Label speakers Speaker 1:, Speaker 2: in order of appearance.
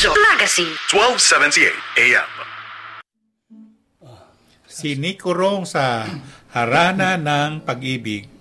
Speaker 1: Radyo Magazine 1278 AM.
Speaker 2: Si Nico Rong sa Harana ng Pag-ibig